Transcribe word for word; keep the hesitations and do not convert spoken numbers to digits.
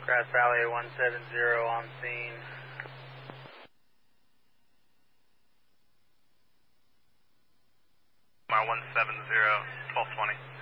Grass Valley one seven zero on scene. My one seven zero, twelve twenty.